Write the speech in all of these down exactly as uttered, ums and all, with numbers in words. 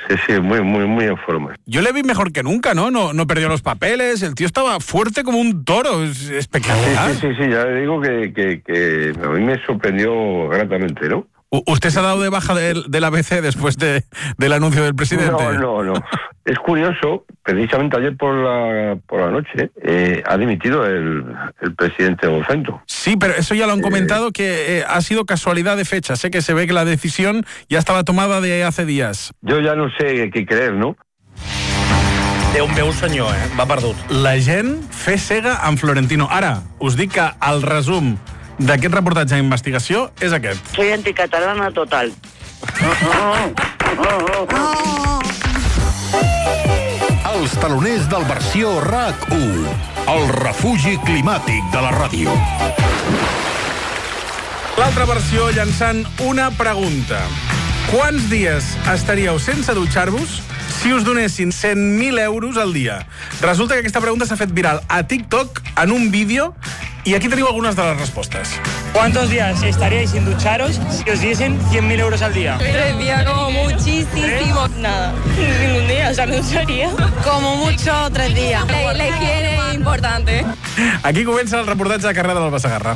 Sí, sí, muy, muy, muy en forma. Yo le vi mejor que nunca, ¿no? No, no perdió los papeles, el tío estaba fuerte como un toro, es espectacular. Sí, sí, sí, sí, ya le digo que, que, que a mí me sorprendió gratamente, ¿no? ¿Usted se ha dado de baja del, del A B C después de, del anuncio del presidente? No, no, no. Es curioso, precisamente ayer por la por la noche eh, ha dimitido el, el presidente Vocento. Sí, pero eso ya lo han comentado, que eh, ha sido casualidad de fecha. Sé que se ve que la decisión ya estaba tomada de hace días. Yo ya no sé qué creer, ¿no? Déu meu senyor, eh? Va perdut. La gent fe cega amb Florentino. Ara, us dic que el resum d'aquest reportatge d'investigació és aquest. Soy anticatalana total. Els taloners del versió RAC u, el refugi climàtic de la ràdio. L'altra versió llançant una pregunta. Quants dies estaríeu sense dutxar-vos si us donessin cent mil euros al dia? Resulta que aquesta pregunta s'ha fet viral a TikTok en un vídeo y aquí teniu algunas de las respuestas. ¿Cuántos días estaríais sin ducharos si os diesen cien mil euros al día? Tres días como muchísimo. ¿Eh? Nada, ningún día, o sea, no usaría. Como mucho, tres días. La, la higiene es importante. Aquí comença el reportatge de Carrera del Bassagarra.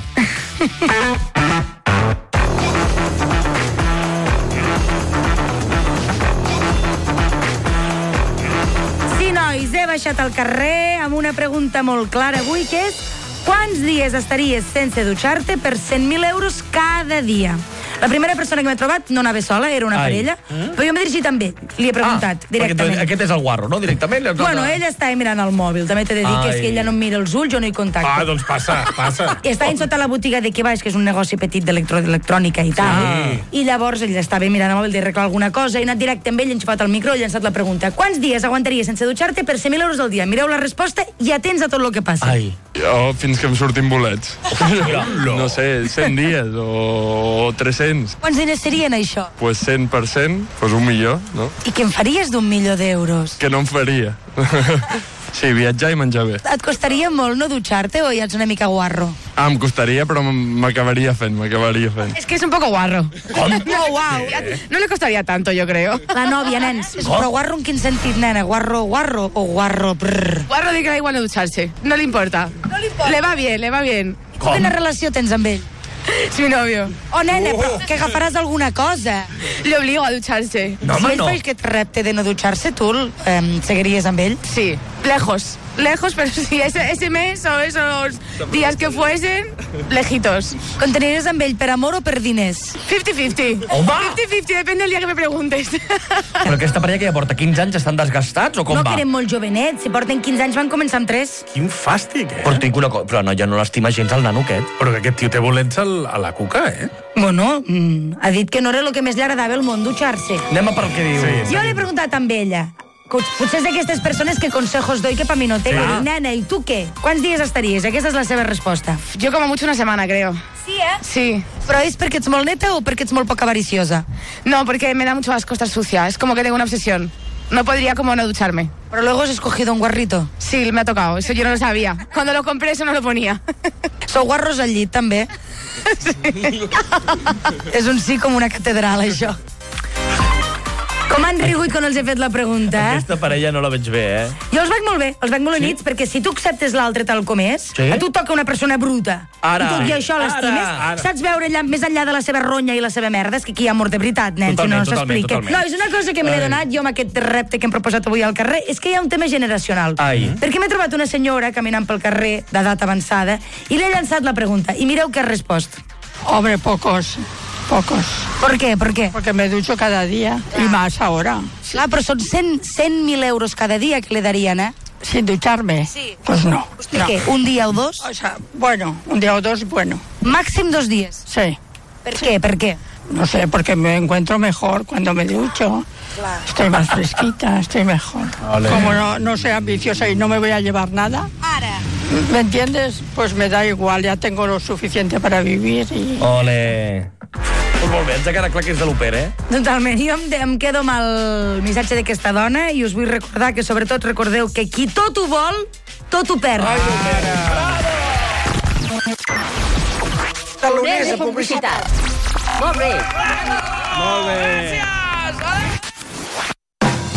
Sí, nois, he baixat al carrer amb una pregunta molt clara avui, que és: quants dies estaries sense dutxar-te per cent mil euros cada dia? La primera persona que m'he trobat no anava sola, era una Ai. parella, mm? però jo m'he dirigit amb ell, li he preguntat ah, directament. Aquest és el guarro, no? Directament? Bueno, ella estava mirant el mòbil, també t'he de dir Ai. que és que ella no em mira els ulls, jo no hi contacto. Ah, doncs passa, passa. I estava sota la botiga de que baix, que és un negoci petit d'electrònica i tal, Sí. i llavors ell estava mirant el mòbil d'arreglar alguna cosa, he anat directe amb ell, he enxufat el micro i he llançat la pregunta: quants dies aguantaries sense dutxar-te per cent mil euros al dia? Mireu la resposta i atents a tot el que passa. Ai. Jo, fins que em surtin bolets. No. No sé, cent dies o tres-cents. Quants diners serien això? Pues cent per cent, pues un milió, no? I què en faries d'un milió d'euros? Que no em faria. Sí, viatjar i menjar bé. Et costaria molt no dutxar-te o ja ets una mica guarro? Ah, em costaria, però m'acabaria fent, m'acabaria fent. Es que es un poco guarro. Oh, wow. No le costaría tanto, yo creo. La nòvia, nens. Però guarro en quin sentit, nena? Guarro, guarro o guarro? Brrr. Guarro de que da igual no ducharse. No le importa. No le importa. Le va bien, le va bien. Quina relació tens amb ell? Es mi novio. Oh, nena, però que agafaràs alguna cosa. Le obligo a ducharse. No, si home, ell no. fa aquest repte de no dutxar-se, tu eh, seguiries amb ell? Sí, lejos. Lejos, pero sí, ese, ese mes o esos días que fuesen, lejitos. Continuaries amb ell per amor o per diners? cincuenta cincuenta. Home! cincuenta cincuenta, depende del día que me preguntes. Però aquesta parella que ja porta quinze anys estan desgastats o com No, va? que eren molt jovenets. Si porten quinze anys van començar amb tres. Quin fàstic, eh? Però, tinc una co... però no, ja no l'estima gens el nano aquest. Però que aquest tio té bolets al, a la cuca, eh? Bueno, mm, ha dit que no era el que més li agradava al món, dutxar-se. Anem a pel que diu. Sí. Jo li he preguntat amb ella. Potser és d'aquestes persones que consejos doy que pa mi no tengo. Sí. Nena, i tu què? Quants dies estaries? Aquesta és la seva resposta. Yo como mucho una semana, creo. Sí, eh? Sí. Però és perquè ets molt neta o perquè ets molt poc avariciosa? No, porque me da mucho asco estar sucia. Es como que tengo una obsesión. No podría como no ducharme. Però luego has escogido un guarrito. Sí, me ha tocado. Eso yo no lo sabía. Cuando lo compré eso no lo ponía. Sou guarros al llit, també? Sí. És un sí com una catedral, això. Com han rigut quan els he fet la pregunta, eh? Aquesta parella no la veig bé, eh? Jo els veig molt bé, els veig molt units, perquè si tu acceptes l'altre tal com és, Sí? a tu toca una persona bruta. Ara. I tot i això l'estimes, Ara, ara. saps veure allà, més enllà de la seva ronya i la seva merda, és que aquí hi ha amor de veritat, nen, Totalment, si no totalment, s'explica. totalment. No, és una cosa que me l'he donat jo amb aquest repte que hem proposat avui al carrer, és que hi ha un tema generacional. Ai. Perquè m'he trobat una senyora caminant pel carrer d'edat avançada i li he llançat la pregunta, i mireu què ha respost. Hombre, pocos, pocos. ¿Por qué? ¿Por qué? Porque me ducho cada día y más ahora. Clar, però són cent mil euros cada dia que le darien, eh? Sin ducharme. Sí. Pues no. ¿Usted no. qué? ¿Un día o dos? O sea, bueno, un día o dos, bueno. Màxim dos dies. Sí. ¿Per qué? ¿Per qué? No sé, porque me encuentro mejor cuando me ducho. Claro. Estoy más fresquita, estoy mejor. Ole. Como no, no soy ambiciosa y no me voy a llevar nada, Ara. ¿me entiendes? Pues me da igual, ya tengo lo suficiente para vivir y... Ole. Pues molt bé, ens ha quedat clar que és de l'Oper, eh? Totalment. Jo em, em quedo amb el missatge d'aquesta dona i us vull recordar que sobretot recordeu que qui tot ho vol, tot ho perd. Ai, Taloners de publicitat. Molt bé. Molt bé.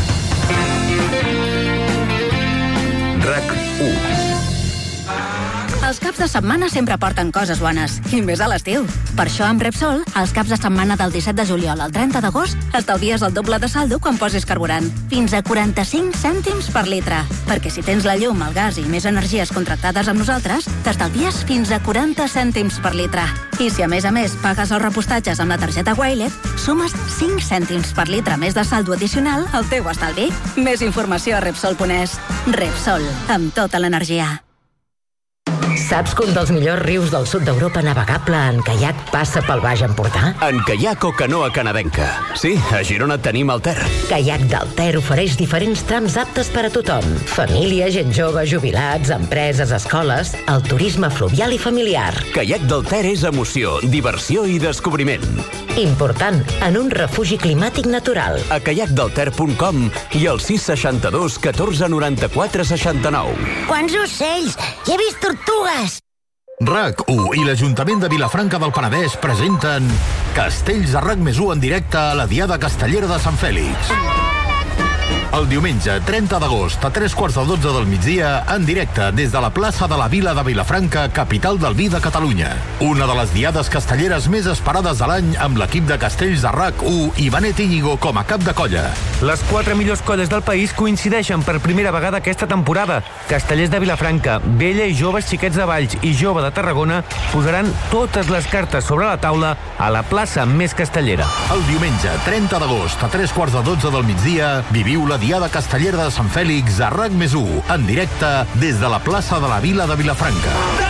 caps de setmana sempre porten coses bones, i més a l'estiu. Per això amb Repsol, els caps de setmana del disset de juliol al trenta d'agost, estalvies el doble de saldo quan posis carburant. Fins a quaranta-cinc cèntims per litre. Perquè si tens la llum, el gas i més energies contractades amb nosaltres, t'estalvies fins a quaranta cèntims per litre. I si a més a més pagues els repostatges amb la targeta Wilet, sumes cinc cèntims per litre més de saldo addicional al teu estalvi. Més informació a Repsol punt es. Repsol, amb tota l'energia. Saps que un dels millors rius del sud d'Europa navegable en caiac passa pel Baix Empordà? En caiac o canoa canadenca. Sí, a Girona tenim el Ter. Caiac del Ter ofereix diferents trams aptes per a tothom. Família, gent jove, jubilats, empreses, escoles, el turisme fluvial i familiar. Caiac del Ter és emoció, diversió i descobriment. Important, en un refugi climàtic natural. A caiac del ter punt com i al sis seixanta-dos catorze noranta-quatre seixanta-nou. Quants ocells! Hi he vist tortugues! RAC u i l'Ajuntament de Vilafranca del Penedès presenten Castells de RAC més u en directe a la Diada Castellera de Sant Fèlix. El diumenge trenta d'agost a tres quarts de dotze del migdia, en directe des de la plaça de la Vila de Vilafranca, capital del vi de Catalunya. Una de les diades castelleres més esperades de l'any amb l'equip de Castells de RAC u i Benet Íñigo com a cap de colla. Les quatre millors colles del país coincideixen per primera vegada aquesta temporada. Castellers de Vilafranca, Vella i Joves Xiquets de Valls i Jove de Tarragona posaran totes les cartes sobre la taula a la plaça més castellera. El diumenge trenta d'agost a tres quarts de dotze del migdia, viviu la Diada Castellera de Sant Fèlix a RAC més u, en directe des de la plaça de la Vila de Vilafranca.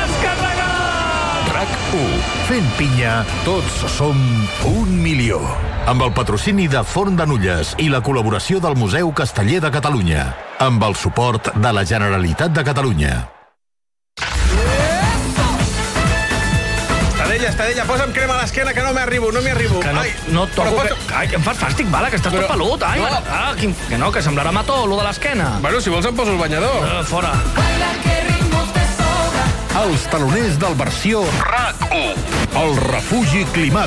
RAC u. Fent pinya, tots som un milió. Amb el patrocini de Forn de Nulles i la col·laboració del Museu Casteller de Catalunya. Amb el suport de la Generalitat de Catalunya. Estadella, Estadella, posa'm crema a l'esquena que no m'hi arribo, no m'hi arribo. Que no, ai, no toco, posa... que, ai, que em fas fàstic, bala, que estàs però, tot pelut. Ai, no. Ah, quin, que no, que semblarà mató, lo de l'esquena. Bueno, si vols em poso el banyador. Uh, fora. Els taloners del versió RAC u. El refugi climàtic.